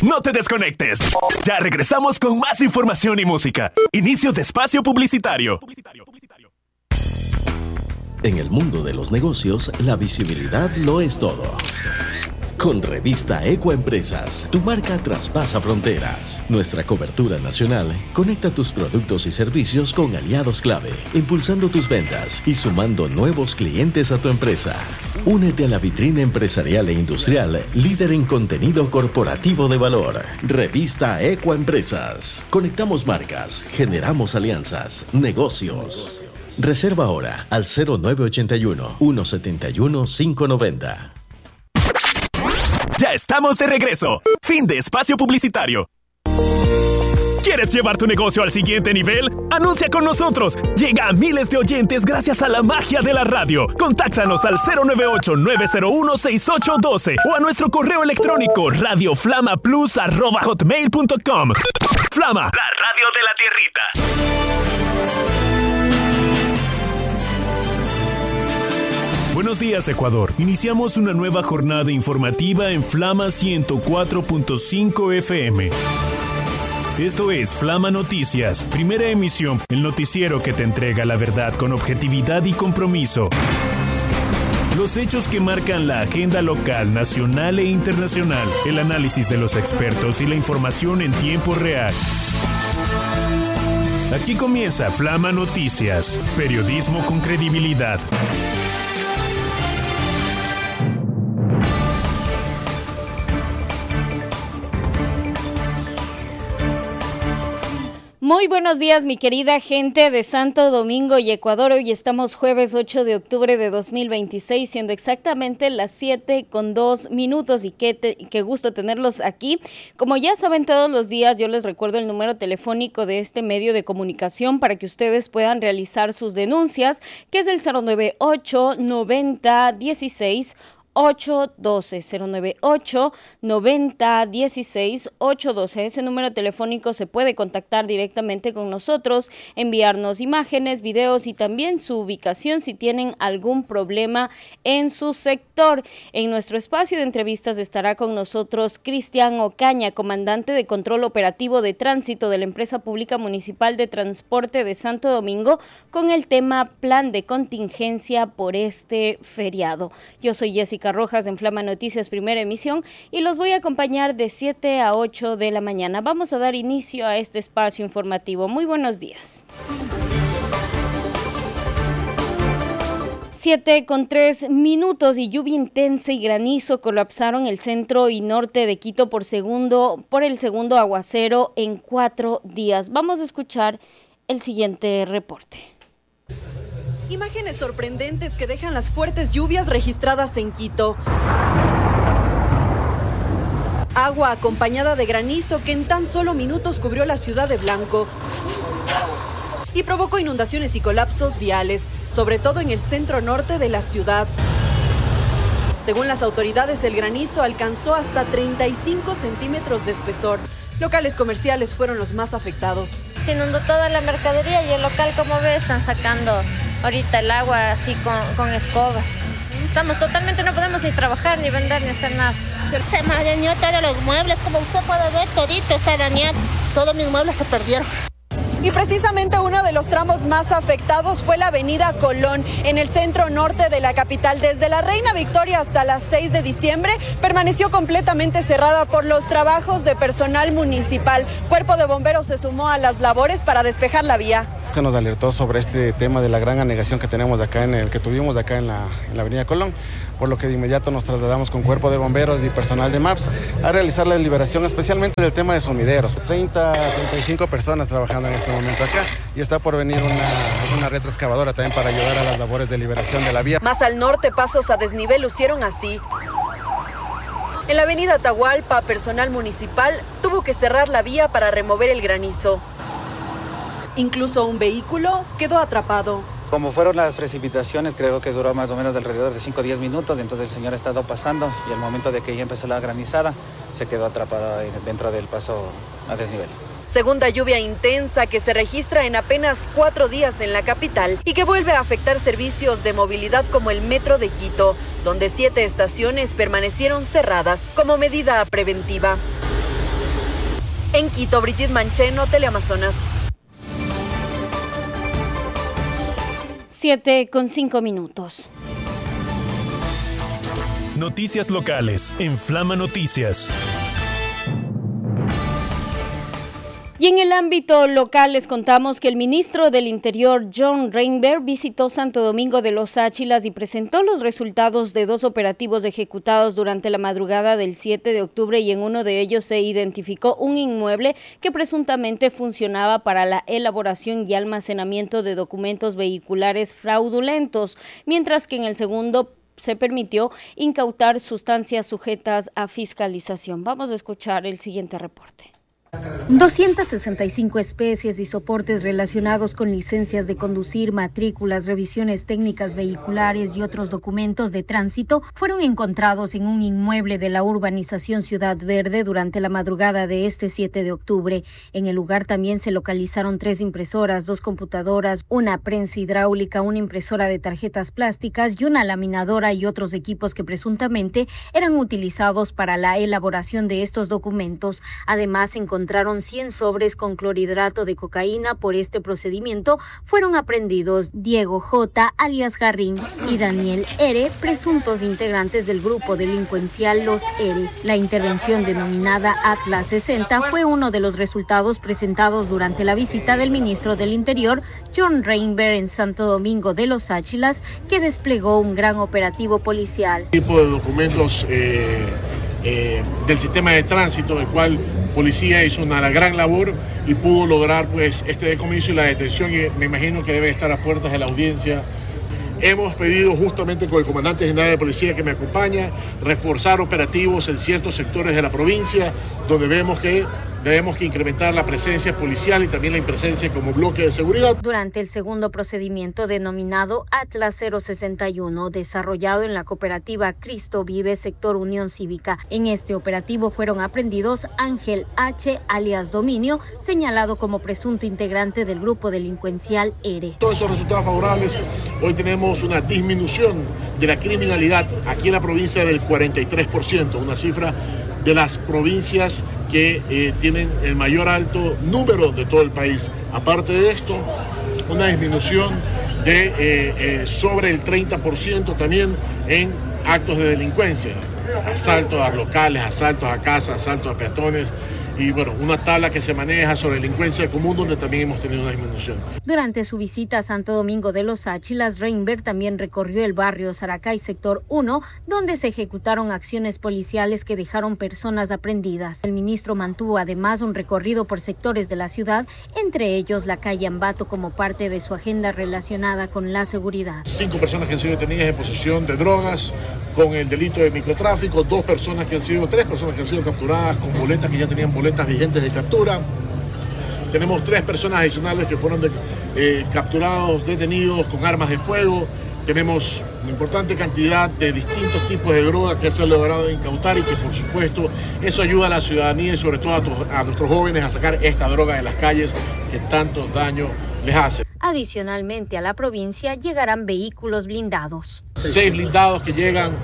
No te desconectes. Ya regresamos con más información y música. Inicio de espacio publicitario. En el mundo de los negocios, la visibilidad lo es todo. Con Revista Ecoempresas, tu marca traspasa fronteras. Nuestra cobertura nacional conecta tus productos y servicios con aliados clave, impulsando tus ventas y sumando nuevos clientes a tu empresa. Únete a la vitrina empresarial e industrial, líder en contenido corporativo de valor. Revista Ecoempresas. Conectamos marcas, generamos alianzas, negocios. Reserva ahora al 0981-171-590. Ya estamos de regreso. Fin de espacio publicitario. ¿Quieres llevar tu negocio al siguiente nivel? ¡Anuncia con nosotros! Llega a miles de oyentes gracias a la magia de la radio. Contáctanos al 098-901-6812 o a nuestro correo electrónico radioflamaplus@hotmail.com. Flama, la radio de la tierrita. Buenos días, Ecuador. Iniciamos una nueva jornada informativa en Flama 104.5 FM. Esto es Flama Noticias, primera emisión, el noticiero que te entrega la verdad con objetividad y compromiso. Los hechos que marcan la agenda local, nacional e internacional, el análisis de los expertos y la información en tiempo real. Aquí comienza Flama Noticias, periodismo con credibilidad. Muy buenos días, mi querida gente de Santo Domingo y Ecuador. Hoy estamos jueves 8 de octubre de 2026, siendo exactamente las 7:02 y qué gusto tenerlos aquí. Como ya saben, todos los días yo les recuerdo el número telefónico de este medio de comunicación para que ustedes puedan realizar sus denuncias, que es el 098 90 16 812, 098 90 16 812. Ese número telefónico se puede contactar directamente con nosotros, enviarnos imágenes, videos y también su ubicación si tienen algún problema en su sector. En nuestro espacio de entrevistas estará con nosotros Cristian Ocaña, comandante de control operativo de tránsito de la Empresa Pública Municipal de Transporte de Santo Domingo, con el tema plan de contingencia por este feriado. Yo soy Jessica Rojas en Flama Noticias, primera emisión, y los voy a acompañar de 7 a 8 de la mañana. Vamos a dar inicio a este espacio informativo. Muy buenos días. 7:03 y lluvia intensa y granizo colapsaron el centro y norte de Quito por el segundo aguacero en 4 días. Vamos a escuchar el siguiente reporte. Imágenes sorprendentes que dejan las fuertes lluvias registradas en Quito. Agua acompañada de granizo que en tan solo minutos cubrió la ciudad de blanco y provocó inundaciones y colapsos viales, sobre todo en el centro norte de la ciudad. Según las autoridades, el granizo alcanzó hasta 35 centímetros de espesor. Locales comerciales fueron los más afectados. Se inundó toda la mercadería y el local, como ve, están sacando ahorita el agua así con escobas. Estamos totalmente, no podemos ni trabajar, ni vender, ni hacer nada. Se me dañó todos los muebles, como usted puede ver, todito está dañado. Todos mis muebles se perdieron. Y precisamente uno de los tramos más afectados fue la avenida Colón, en el centro norte de la capital. Desde la Reina Victoria hasta las 6 de diciembre permaneció completamente cerrada por los trabajos de personal municipal. Cuerpo de bomberos se sumó a las labores para despejar la vía. Se nos alertó sobre este tema de la gran anegación que tenemos acá que tuvimos acá en la avenida Colón, por lo que de inmediato nos trasladamos con cuerpo de bomberos y personal de MAPS a realizar la liberación especialmente del tema de sumideros. 35 personas trabajando en este momento acá y está por venir una retroexcavadora también para ayudar a las labores de liberación de la vía. Más al norte, pasos a desnivel lucieron así. En la avenida Atahualpa, personal municipal tuvo que cerrar la vía para remover el granizo. Incluso un vehículo quedó atrapado. Como fueron las precipitaciones, creo que duró más o menos alrededor de 5 o 10 minutos, entonces el señor ha estado pasando y al momento de que ya empezó la granizada, se quedó atrapado dentro del paso a desnivel. Segunda lluvia intensa que se registra en apenas 4 días en la capital y que vuelve a afectar servicios de movilidad como el metro de Quito, donde 7 estaciones permanecieron cerradas como medida preventiva. En Quito, Brigitte Mancheno, Teleamazonas. 7:05. Noticias locales en Flama Noticias. Y en el ámbito local les contamos que el ministro del Interior, John Reinberg, visitó Santo Domingo de los Áchilas y presentó los resultados de 2 operativos ejecutados durante la madrugada del 7 de octubre y en uno de ellos se identificó un inmueble que presuntamente funcionaba para la elaboración y almacenamiento de documentos vehiculares fraudulentos, mientras que en el segundo se permitió incautar sustancias sujetas a fiscalización. Vamos a escuchar el siguiente reporte. 265 especies y soportes relacionados con licencias de conducir, matrículas, revisiones técnicas vehiculares y otros documentos de tránsito fueron encontrados en un inmueble de la urbanización Ciudad Verde durante la madrugada de este 7 de octubre. En el lugar también se localizaron 3 impresoras, 2 computadoras, una prensa hidráulica, una impresora de tarjetas plásticas y una laminadora y otros equipos que presuntamente eran utilizados para la elaboración de estos documentos. Además, encontraron 100 sobres con clorhidrato de cocaína. Por este procedimiento fueron aprehendidos Diego J., alias Garrín, y Daniel R., presuntos integrantes del grupo delincuencial Los R. La intervención denominada Atlas 60 fue uno de los resultados presentados durante la visita del ministro del Interior, John Reinberg, en Santo Domingo de los Áchilas, que desplegó un gran operativo policial. Tipo de documentos del sistema de tránsito, el cual policía hizo una gran labor y pudo lograr pues este decomiso y la detención, y me imagino que debe estar a puertas de la audiencia. Hemos pedido justamente con el comandante general de policía que me acompaña reforzar operativos en ciertos sectores de la provincia donde vemos que debemos que incrementar la presencia policial y también la presencia como bloque de seguridad. Durante el segundo procedimiento denominado Atlas 061, desarrollado en la cooperativa Cristo Vive, sector Unión Cívica. En este operativo fueron aprendidos Ángel H., alias Dominio, señalado como presunto integrante del grupo delincuencial R. Todos esos resultados favorables, hoy tenemos una disminución de la criminalidad aquí en la provincia del 43%, una cifra de las provincias que tienen el mayor alto número de todo el país. Aparte de esto, una disminución de sobre el 30% también en actos de delincuencia, asaltos a locales, asaltos a casas, asaltos a peatones, y bueno, una tabla que se maneja sobre delincuencia común donde también hemos tenido una disminución. Durante su visita a Santo Domingo de los Áchilas, Reinberg también recorrió el barrio Saracay, sector 1, donde se ejecutaron acciones policiales que dejaron personas aprehendidas. El ministro mantuvo además un recorrido por sectores de la ciudad, entre ellos la calle Ambato, como parte de su agenda relacionada con la seguridad. 5 personas que han sido detenidas en posesión de drogas con el delito de microtráfico, 3 personas que han sido capturadas con boletas que ya tenían boletas vigentes de captura. Tenemos 3 personas adicionales que fueron capturados, detenidos con armas de fuego. Tenemos una importante cantidad de distintos tipos de drogas que se han logrado incautar y que por supuesto eso ayuda a la ciudadanía y sobre todo a nuestros jóvenes a sacar esta droga de las calles que tanto daño les hace. Adicionalmente, a la provincia llegarán vehículos blindados. 6 blindados que llegan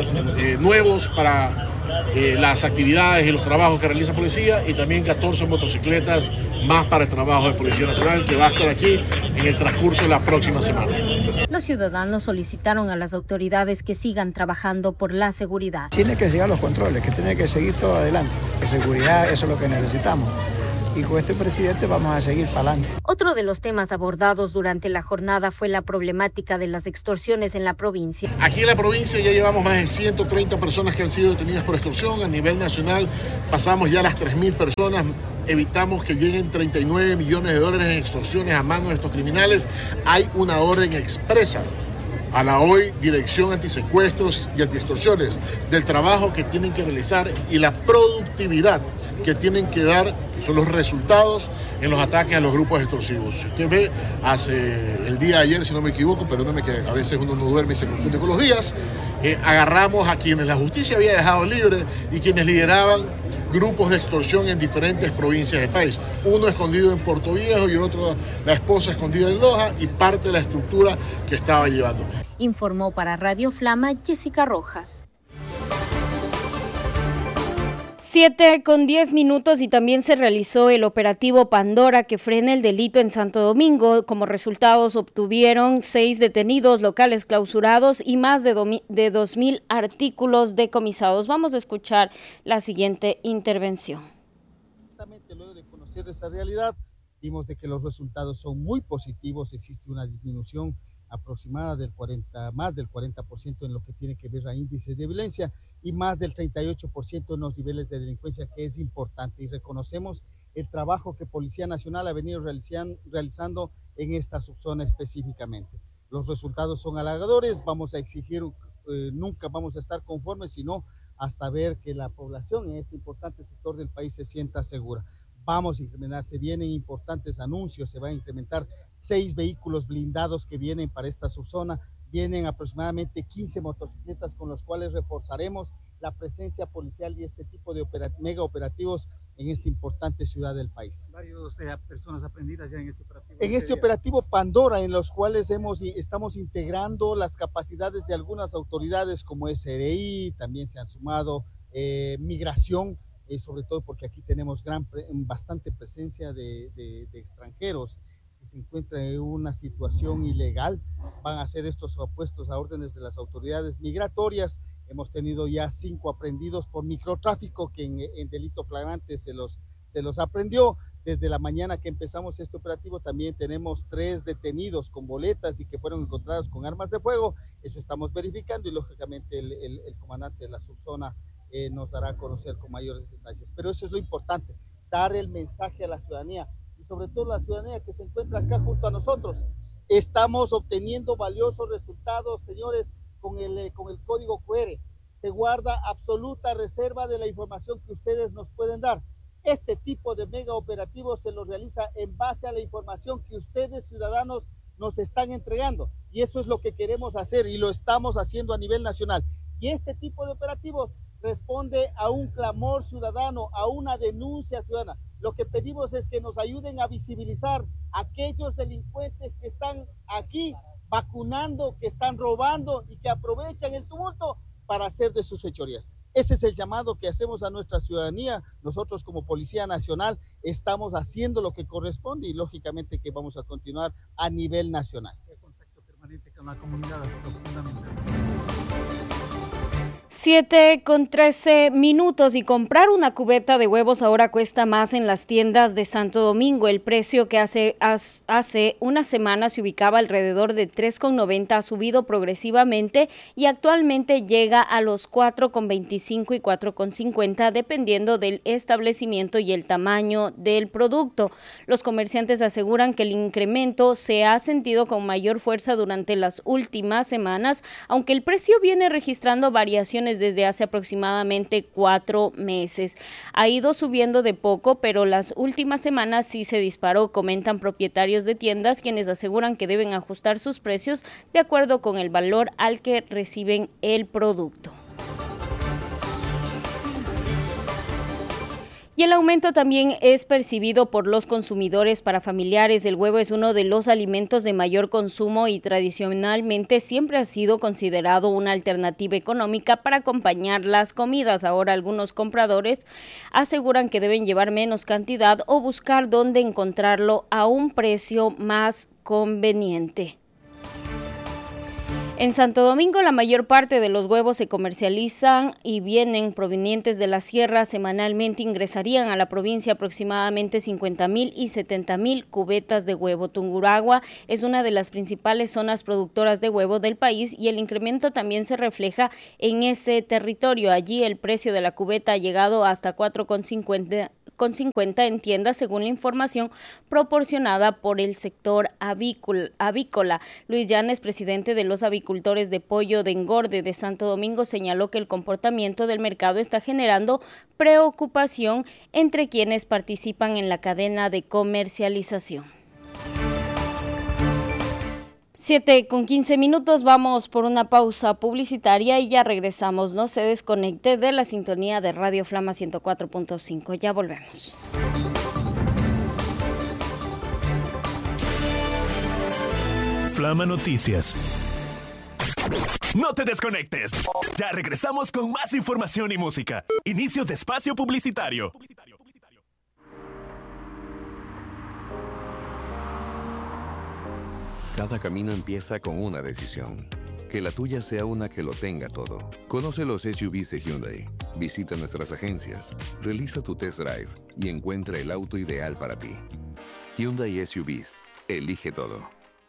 nuevos para las actividades y los trabajos que realiza policía, y también 14 motocicletas más para el trabajo de Policía Nacional, que va a estar aquí en el transcurso de la próxima semana. Los ciudadanos solicitaron a las autoridades que sigan trabajando por la seguridad. Tiene que seguir los controles, que tiene que seguir todo adelante. La seguridad, eso es lo que necesitamos. Y con este presidente vamos a seguir para adelante. Otro de los temas abordados durante la jornada fue la problemática de las extorsiones en la provincia. Aquí en la provincia ya llevamos más de 130 personas que han sido detenidas por extorsión. A nivel nacional pasamos ya las 3.000 personas. Evitamos que lleguen 39 millones de dólares en extorsiones a manos de estos criminales. Hay una orden expresa a la hoy Dirección Antisecuestros y Antiextorsiones del trabajo que tienen que realizar y la productividad que tienen que dar, son los resultados en los ataques a los grupos extorsivos. Si usted ve, hace el día de ayer, si no me equivoco, perdóname que a veces uno no duerme y se confunde con los días, agarramos a quienes la justicia había dejado libre y quienes lideraban grupos de extorsión en diferentes provincias del país. Uno escondido en Puerto Viejo y el otro, la esposa escondida en Loja, y parte de la estructura que estaba llevando. Informó para Radio Flama Jessica Rojas. 7:10 y también se realizó el operativo Pandora que frena el delito en Santo Domingo. Como resultados obtuvieron 6 detenidos, locales clausurados y más de 2,000 artículos decomisados. Vamos a escuchar la siguiente intervención. Luego de conocer esa realidad, vimos de que los resultados son muy positivos. Existe una disminución aproximada más del 40% en lo que tiene que ver a índices de violencia y más del 38% en los niveles de delincuencia, que es importante, y reconocemos el trabajo que Policía Nacional ha venido realizando en esta subzona específicamente. Los resultados son halagadores. Vamos a exigir, nunca vamos a estar conformes, sino hasta ver que la población en este importante sector del país se sienta segura. Vamos a incrementar, se vienen importantes anuncios, se va a incrementar 6 vehículos blindados que vienen para esta subzona, vienen aproximadamente 15 motocicletas con los cuales reforzaremos la presencia policial y este tipo de mega operativos en esta importante ciudad del país. Varios personas aprendidas ya en este operativo. En este operativo Pandora, en los cuales estamos integrando las capacidades de algunas autoridades como SRI, también se han sumado migración, sobre todo porque aquí tenemos bastante presencia de extranjeros que se encuentran en una situación ilegal. Van a ser estos opuestos a órdenes de las autoridades migratorias. Hemos tenido ya 5 aprehendidos por microtráfico, que en delito flagrante se los aprendió. Desde la mañana que empezamos este operativo también tenemos 3 detenidos con boletas y que fueron encontrados con armas de fuego. Eso estamos verificando y lógicamente el comandante de la subzona nos dará a conocer con mayores detalles. Pero eso es lo importante, dar el mensaje a la ciudadanía y sobre todo la ciudadanía que se encuentra acá junto a nosotros. Estamos obteniendo valiosos resultados, señores, con el código QR. Se guarda absoluta reserva de la información que ustedes nos pueden dar. Este tipo de mega operativos se lo realiza en base a la información que ustedes, ciudadanos, nos están entregando. Y eso es lo que queremos hacer y lo estamos haciendo a nivel nacional. Y este tipo de operativos responde a un clamor ciudadano, a una denuncia ciudadana. Lo que pedimos es que nos ayuden a visibilizar a aquellos delincuentes que están aquí vacunando, que están robando y que aprovechan el tumulto para hacer de sus fechorías. Ese es el llamado que hacemos a nuestra ciudadanía. Nosotros como Policía Nacional estamos haciendo lo que corresponde y lógicamente que vamos a continuar a nivel nacional. El contacto permanente con la comunidad ha sido fundamental. 7:13 y comprar una cubeta de huevos ahora cuesta más en las tiendas de Santo Domingo. El precio que hace una semana se ubicaba alrededor de 3,90 ha subido progresivamente y actualmente llega a los 4,25 y 4,50 dependiendo del establecimiento y el tamaño del producto. Los comerciantes aseguran que el incremento se ha sentido con mayor fuerza durante las últimas semanas, aunque el precio viene registrando variaciones desde hace aproximadamente 4 meses. Ha ido subiendo de poco, pero las últimas semanas sí se disparó, comentan propietarios de tiendas, quienes aseguran que deben ajustar sus precios de acuerdo con el valor al que reciben el producto. Y el aumento también es percibido por los consumidores para familiares. El huevo es uno de los alimentos de mayor consumo y tradicionalmente siempre ha sido considerado una alternativa económica para acompañar las comidas. Ahora algunos compradores aseguran que deben llevar menos cantidad o buscar dónde encontrarlo a un precio más conveniente. En Santo Domingo, la mayor parte de los huevos se comercializan y vienen provenientes de la sierra. Semanalmente ingresarían a la provincia aproximadamente 50,000 y 70,000 cubetas de huevo. Tungurahua es una de las principales zonas productoras de huevo del país y el incremento también se refleja en ese territorio. Allí el precio de la cubeta ha llegado hasta 4,50 en tiendas, según la información proporcionada por el sector avícola. Luis Llanes, presidente de los avicultores de pollo de engorde de Santo Domingo, señaló que el comportamiento del mercado está generando preocupación entre quienes participan en la cadena de comercialización. 7:15, vamos por una pausa publicitaria y ya regresamos. No se desconecte de la sintonía de Radio Flama 104.5. Ya volvemos. Flama Noticias. No te desconectes. Ya regresamos con más información y música. Inicio de espacio publicitario. Cada camino empieza con una decisión. Que la tuya sea una que lo tenga todo. Conoce los SUVs de Hyundai. Visita nuestras agencias. Realiza tu test drive y encuentra el auto ideal para ti. Hyundai SUVs. Elige todo.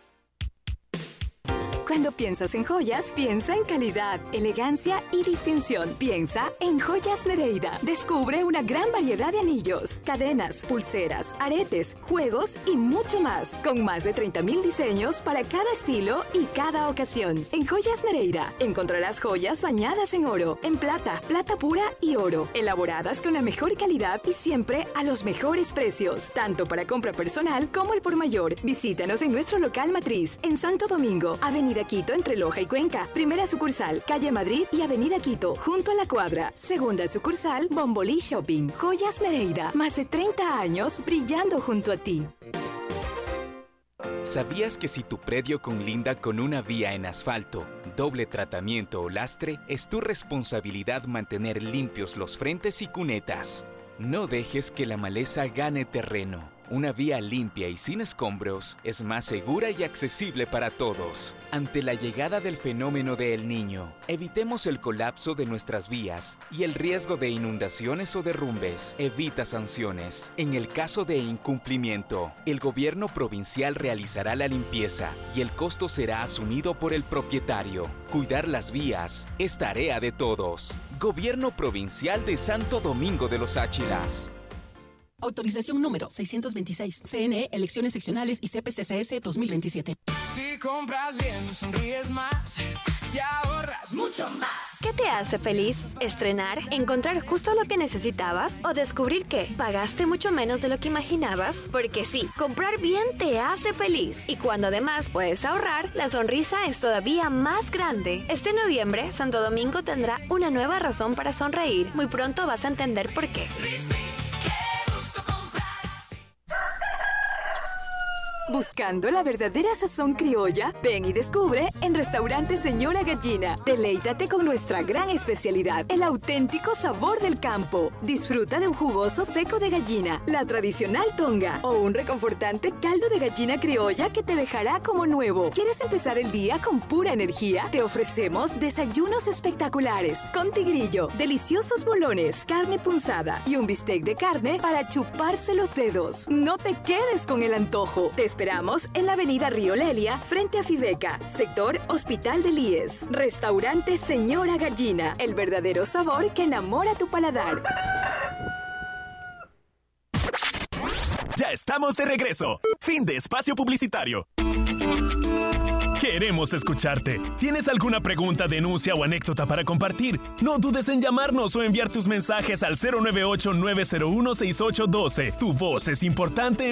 Cuando piensas en joyas, piensa en calidad, elegancia y distinción. Piensa en Joyas Nereida. Descubre una gran variedad de anillos, cadenas, pulseras, aretes, juegos y mucho más. Con más de 30,000 diseños para cada estilo y cada ocasión. En Joyas Nereida encontrarás joyas bañadas en oro, en plata, plata pura y oro. Elaboradas con la mejor calidad y siempre a los mejores precios. Tanto para compra personal como el por mayor. Visítanos en nuestro local matriz, en Santo Domingo, Avenida Quito entre Loja y Cuenca. Primera sucursal, Calle Madrid y Avenida Quito, junto a la Cuadra. Segunda sucursal, Bombolí Shopping. Joyas Nereida, más de 30 años brillando junto a ti. ¿Sabías que si tu predio conlinda con una vía en asfalto, doble tratamiento o lastre, es tu responsabilidad mantener limpios los frentes y cunetas? No dejes que la maleza gane terreno. Una vía limpia y sin escombros es más segura y accesible para todos. Ante la llegada del fenómeno de El Niño, evitemos el colapso de nuestras vías y el riesgo de inundaciones o derrumbes. Evita sanciones. En el caso de incumplimiento, el gobierno provincial realizará la limpieza y el costo será asumido por el propietario. Cuidar las vías es tarea de todos. Gobierno Provincial de Santo Domingo de los Áchilas. Autorización número 626. CNE, Elecciones Seccionales y CPCCS 2027. Si compras bien, sonríes más. Si ahorras mucho más. ¿Qué te hace feliz? ¿Estrenar? ¿Encontrar justo lo que necesitabas? ¿O descubrir que pagaste mucho menos de lo que imaginabas? Porque sí, comprar bien te hace feliz. Y cuando además puedes ahorrar, la sonrisa es todavía más grande. Este noviembre, Santo Domingo tendrá una nueva razón para sonreír. Muy pronto vas a entender por qué. ¿Buscando la verdadera sazón criolla? Ven y descubre en Restaurante Señora Gallina. Deleítate con nuestra gran especialidad, el auténtico sabor del campo. Disfruta de un jugoso seco de gallina, la tradicional tonga o un reconfortante caldo de gallina criolla que te dejará como nuevo. ¿Quieres empezar el día con pura energía? Te ofrecemos desayunos espectaculares con tigrillo, deliciosos bolones, carne punzada y un bistec de carne para chuparse los dedos. No te quedes con el antojo. Te esperamos en la avenida Río Lelia, frente a Fibeca, sector Hospital del IES. Restaurante Señora Gallina, el verdadero sabor que enamora tu paladar. Ya estamos de regreso. Fin de espacio publicitario. Queremos escucharte. ¿Tienes alguna pregunta, denuncia o anécdota para compartir? No dudes en llamarnos o enviar tus mensajes al 098-901-6812. Tu voz es importante